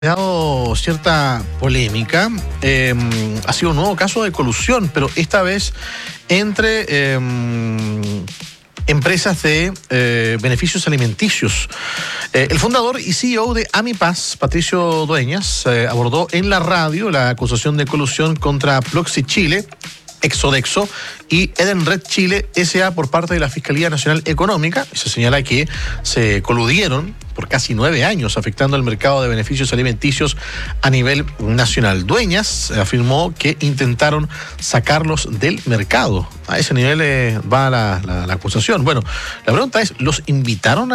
dado cierta polémica. Ha sido un nuevo caso de colusión, pero esta vez entre empresas de beneficios alimenticios. El fundador y CEO de Amipaz, Patricio Dueñas, abordó en la radio la acusación de colusión contra Pluxee Chile, Exodexo y Edenred Chile S.A. por parte de la Fiscalía Nacional Económica. Se señala que se coludieron por casi 9 años, afectando el mercado de beneficios alimenticios a nivel nacional. Dueñas afirmó que intentaron sacarlos del mercado. A ese nivel va la acusación. Bueno, la pregunta es, ¿los invitaron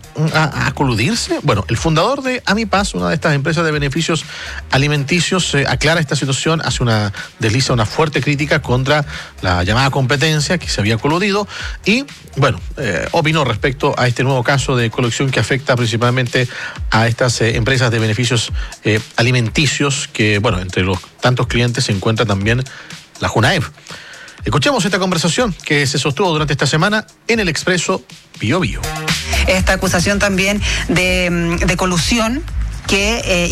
a coludirse? Bueno, el fundador de Amipaz, una de estas empresas de beneficios alimenticios, aclara esta situación, desliza una fuerte crítica contra la llamada competencia que se había coludido y, bueno, opinó respecto a este nuevo caso de colusión que afecta principalmente a estas empresas de beneficios alimenticios que, bueno, entre los tantos clientes se encuentra también la Junaev. Escuchemos esta conversación que se sostuvo durante esta semana en el Expreso Bío Bío. Esta acusación también de colusión que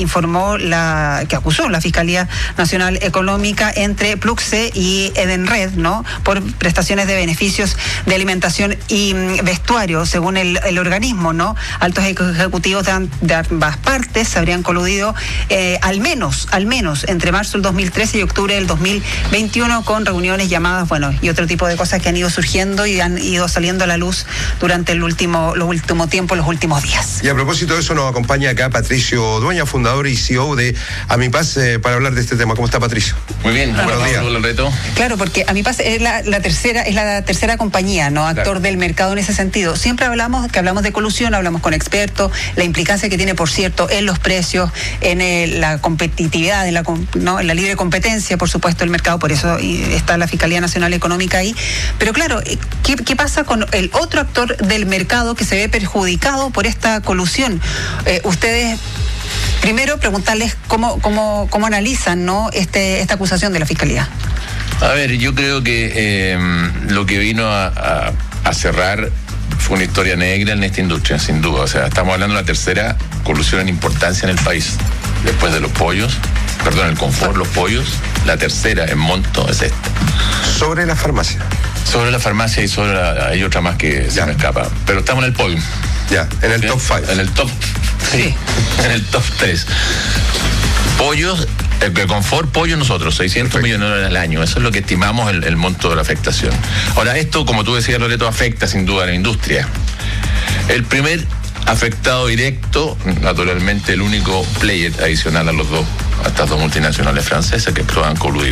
que acusó la Fiscalía Nacional Económica entre Pluxee y Edenred, ¿no? Por prestaciones de beneficios de alimentación y vestuario, según el organismo, ¿no? Altos ejecutivos de ambas partes se habrían coludido al menos entre marzo del 2013 y octubre del 2021 con reuniones, llamadas, bueno, y otro tipo de cosas que han ido surgiendo y han ido saliendo a la luz durante los últimos tiempos, los últimos días. Y a propósito de eso nos acompaña acá Patricio Dueñas, fundador y CEO de Amipaz, para hablar de este tema. ¿Cómo está, Patricio? Muy bien, buenos días. Reto. Claro, porque Amipaz es la tercera compañía, ¿no? Actor del mercado en ese sentido. Siempre hablamos de colusión, hablamos con expertos, la implicancia que tiene, por cierto, en los precios, en la competitividad, en la libre competencia, por supuesto, el mercado, por eso está la Fiscalía Nacional Económica ahí. Pero claro, ¿qué pasa con el otro actor del mercado que se ve perjudicado por esta colusión? Ustedes, primero, preguntarles cómo analizan, ¿no? esta acusación de la Fiscalía. A ver, yo creo que lo que vino a cerrar fue una historia negra en esta industria, sin duda. O sea, estamos hablando de la tercera colusión en importancia en el país. Después de el confort, los pollos, la tercera en monto es esta. Sobre la farmacia. Sobre la farmacia y hay otra más que se me escapa. Pero estamos en el podio. Ya, en el top 5. En el top, sí, en el top 3. Pollos, el confort, pollo nosotros, 600 millones de dólares al año. Eso es lo que estimamos el monto de la afectación. Ahora, esto, como tú decías, Loreto, afecta sin duda a la industria. El primer afectado directo, naturalmente el único player adicional a los dos, a estas dos multinacionales francesas que han coludido.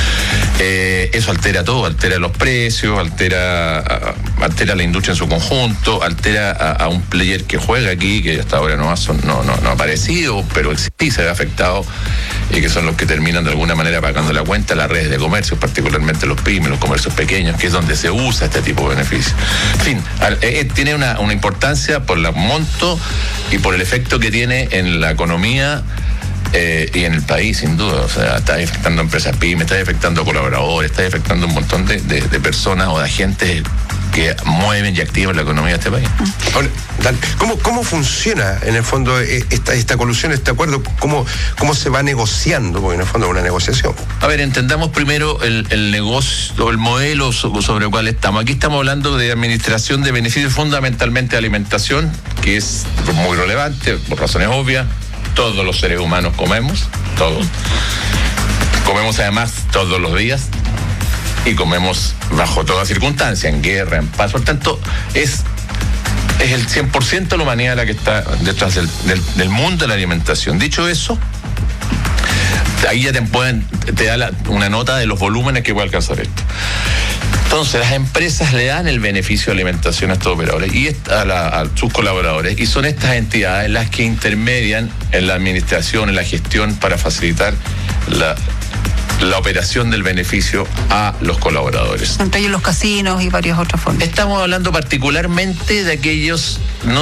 Eso altera todo, altera los precios, altera la industria en su conjunto, altera a un player que juega aquí, que hasta ahora no ha aparecido, pero sí se ve afectado, y que son los que terminan de alguna manera pagando la cuenta, las redes de comercio, particularmente los pymes, los comercios pequeños, que es donde se usa este tipo de beneficios. En fin, tiene una importancia por el monto y por el efecto que tiene en la economía y en el país, sin duda. O sea, está afectando a empresas pymes, está afectando a colaboradores, está afectando a un montón de personas o de agentes que mueven y activan la economía de este país. ¿Cómo funciona en el fondo esta colusión, este acuerdo? ¿Cómo se va negociando? Porque en el fondo es una negociación. A ver, entendamos primero el negocio, el modelo sobre el cual estamos. Aquí estamos hablando de administración de beneficios, fundamentalmente de alimentación, que es muy relevante por razones obvias. Todos los seres humanos comemos, todos. Comemos además todos los días y comemos bajo toda circunstancia, en guerra, en paz. Por tanto, es el 100% de la humanidad la que está detrás del mundo de la alimentación. Dicho eso, ahí ya te da una nota de los volúmenes que puede alcanzar esto. Entonces, las empresas le dan el beneficio de alimentación a estos operadores y a sus colaboradores, y son estas entidades las que intermedian en la administración, en la gestión, para facilitar la operación del beneficio a los colaboradores. Entre ellos los casinos y varios otros fondos. Estamos hablando particularmente de aquellos,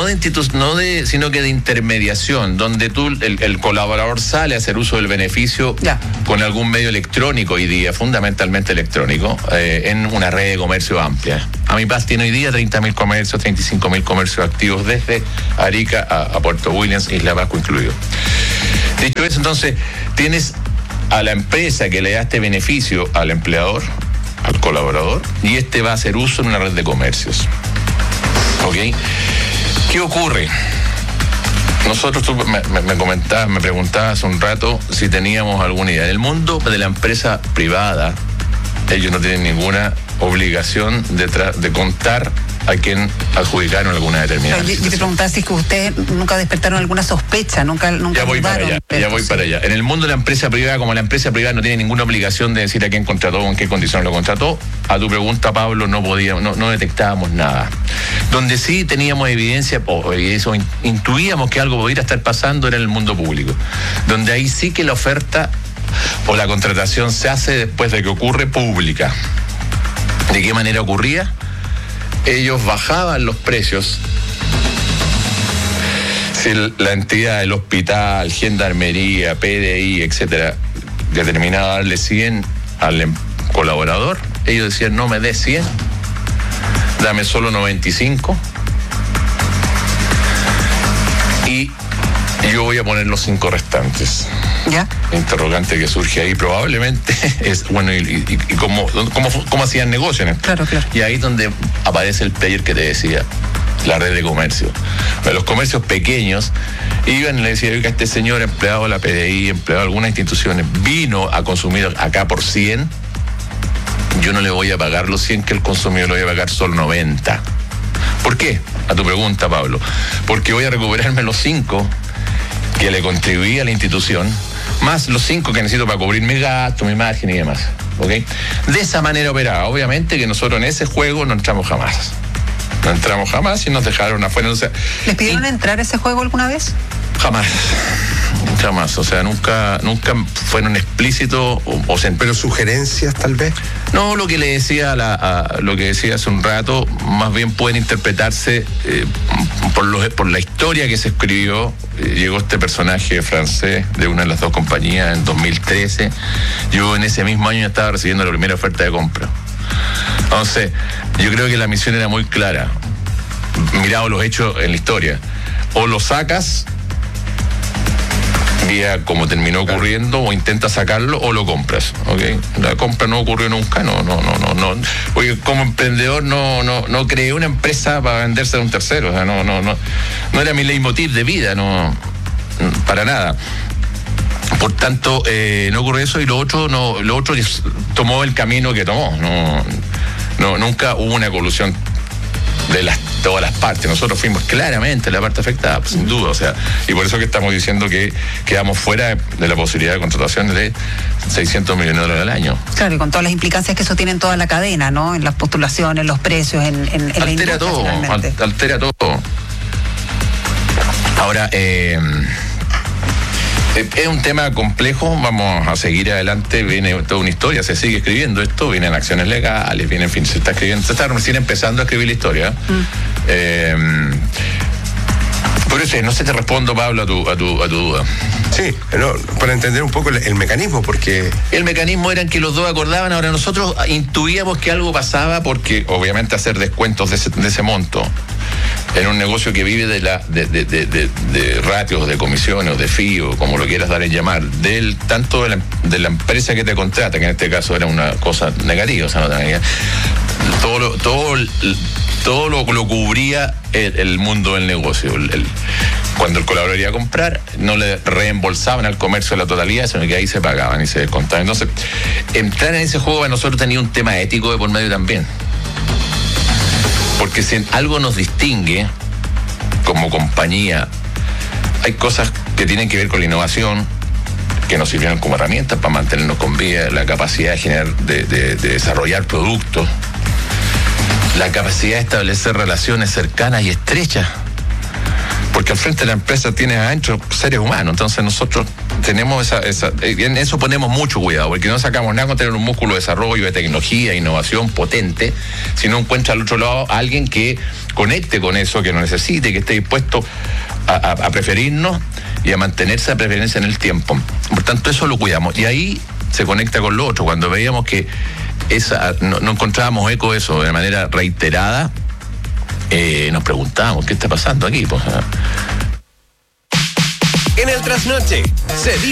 sino que de intermediación, donde el colaborador sale a hacer uso del beneficio con algún medio electrónico hoy día, fundamentalmente electrónico, en una red de comercio amplia. Amipaz tiene hoy día 30.000 comercios, 35.000 comercios activos desde Arica a Puerto Williams, Isla Pascua incluido. Dicho eso, entonces, tienes a la empresa que le da este beneficio al empleador, al colaborador, y este va a hacer uso en una red de comercios. ¿Ok? ¿Qué ocurre? Nosotros, tú me preguntabas hace un rato si teníamos alguna idea. En el mundo de la empresa privada, ellos no tienen ninguna obligación de contar a quien adjudicaron alguna determinada. Yo te preguntaba si es que ustedes nunca despertaron alguna sospecha, nunca ya voy para allá. En el mundo de la empresa privada, como la empresa privada no tiene ninguna obligación de decir a quién contrató o en qué condiciones lo contrató, a tu pregunta, Pablo, no detectábamos nada. Donde sí teníamos evidencia, o intuíamos que algo podría estar pasando, era en el mundo público. Donde ahí sí que la oferta o la contratación se hace después de que ocurre pública. ¿De qué manera ocurría? Ellos bajaban los precios. Si la entidad del hospital, gendarmería, PDI, etcétera, determinaba darle 100 al colaborador, ellos decían: no me des 100, dame solo 95 y yo voy a poner los 5 restantes. ¿Ya? Interrogante que surge ahí probablemente es, bueno, y cómo hacían negocio. Claro. Y ahí es donde aparece el player que te decía, la red de comercio. Los comercios pequeños iban y le decían: oiga, este señor empleado de la PDI, empleado de algunas instituciones, vino a consumir acá por 100, yo no le voy a pagar los 100 que el consumidor, le voy a pagar solo 90. ¿Por qué? A tu pregunta, Pablo. Porque voy a recuperarme los 5 que le contribuía a la institución, más los 5 que necesito para cubrir mi gasto, mi margen y demás. ¿Ok? De esa manera operaba. Obviamente que nosotros en ese juego no entramos jamás. Y nos dejaron afuera. O sea, ¿les pidieron entrar a ese juego alguna vez? Jamás. O sea, nunca fueron explícitos pero sugerencias tal vez. No, lo que le decía lo que decía hace un rato, más bien pueden interpretarse por la historia que se escribió. Llegó este personaje francés de una de las dos compañías en 2013. Yo en ese mismo año estaba recibiendo la primera oferta de compra. Entonces, yo creo que la misión era muy clara. Mirado los hechos en la historia. O lo sacas vía como terminó ocurriendo, o intentas sacarlo o lo compras. ¿Okay? La compra no ocurrió nunca, no. Porque como emprendedor no creé una empresa para venderse a un tercero. O sea, no era mi leitmotiv de vida, no, para nada. Por tanto, no ocurrió eso, y lo otro tomó el camino que tomó. Nunca hubo una colusión de todas las partes. Nosotros fuimos claramente la parte afectada, sin duda. O sea, y por eso que estamos diciendo que quedamos fuera de la posibilidad de contratación de 600 millones de dólares al año. Claro, y con todas las implicancias que eso tiene en toda la cadena, ¿no? En las postulaciones, los precios, en la industria. Altera todo. Ahora, es un tema complejo, vamos a seguir adelante, viene toda una historia, se sigue escribiendo esto, vienen acciones legales, en fin, se está recién empezando a escribir la historia. Por eso no sé, te respondo, Pablo, a tu duda. Sí, para entender un poco el mecanismo, porque... El mecanismo era en que los dos acordaban. Ahora nosotros intuíamos que algo pasaba, porque obviamente hacer descuentos de ese monto en un negocio que vive de ratios, de comisiones o de fee, o como lo quieras dar en llamar, tanto de la empresa que te contrata, que en este caso era una cosa negativa, o sea, todo lo cubría el mundo del negocio. Cuando el colaborador iba a comprar, no le reembolsaban al comercio la totalidad, sino que ahí se pagaban y se descontaban. Entonces, entrar en ese juego a nosotros tenía un tema ético de por medio también. Porque si algo nos distingue como compañía, hay cosas que tienen que ver con la innovación, que nos sirvieron como herramientas para mantenernos con vida, la capacidad de generar, de desarrollar productos, la capacidad de establecer relaciones cercanas y estrechas, porque al frente de la empresa tienes adentro seres humanos. Entonces nosotros tenemos en eso ponemos mucho cuidado, porque no sacamos nada con tener un músculo de desarrollo, de tecnología, innovación potente, si no encuentra al otro lado a alguien que conecte con eso, que lo necesite, que esté dispuesto a preferirnos y a mantener esa preferencia en el tiempo. Por tanto, eso lo cuidamos. Y ahí se conecta con lo otro. Cuando veíamos que no encontrábamos eco de eso de manera reiterada, nos preguntábamos, ¿qué está pasando aquí? Pues, En el trasnoche se